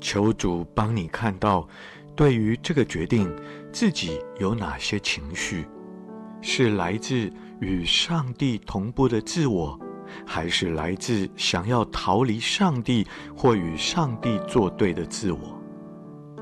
求主帮你看到，对于这个决定，自己有哪些情绪，是来自与上帝同步的自我，还是来自想要逃离上帝或与上帝作对的自我？